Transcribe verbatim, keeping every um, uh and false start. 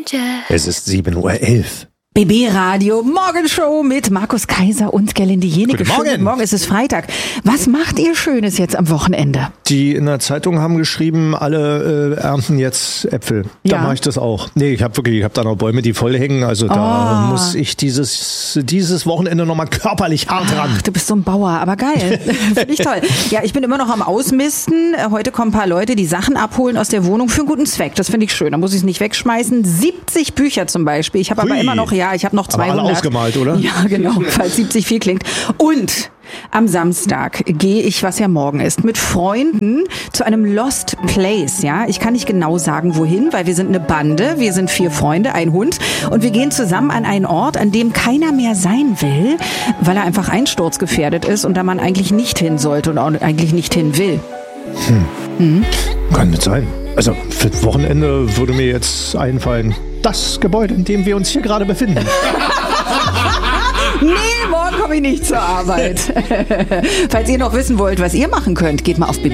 Es ist sieben Uhr elf. B B-Radio, Morgenshow mit Markus Kaiser und Gerlinde Jenike. Guten Morgen. Guten Morgen, es ist Freitag. Was macht ihr Schönes jetzt am Wochenende? Die in der Zeitung haben geschrieben, alle äh, ernten jetzt Äpfel. Da Ja. mache ich das auch. Nee, ich habe wirklich, ich habe da noch Bäume, die voll hängen. Also da Oh. muss ich dieses, dieses Wochenende nochmal körperlich hart ran. Ach, du bist so ein Bauer, aber geil. Finde ich toll. Ja, ich bin immer noch am Ausmisten. Heute kommen ein paar Leute, die Sachen abholen aus der Wohnung für einen guten Zweck. Das finde ich schön. Da muss ich es nicht wegschmeißen. siebzig Bücher zum Beispiel. Ich habe aber Hui. immer noch, ja, ich habe noch Aber alle zweihundert. ausgemalt, oder? Ja, genau, falls siebzig viel klingt. Und am Samstag gehe ich, was ja morgen ist, mit Freunden zu einem Lost Place, ja. Ich kann nicht genau sagen, wohin, weil wir sind eine Bande, wir sind vier Freunde, ein Hund und wir gehen zusammen an einen Ort, an dem keiner mehr sein will, weil er einfach einsturzgefährdet ist und da man eigentlich nicht hin sollte und auch eigentlich nicht hin will. Kann nicht sein. Also für das Wochenende würde mir jetzt einfallen, das Gebäude, in dem wir uns hier gerade befinden. Nee, morgen komme ich nicht zur Arbeit. Falls ihr noch wissen wollt, was ihr machen könnt, geht mal auf b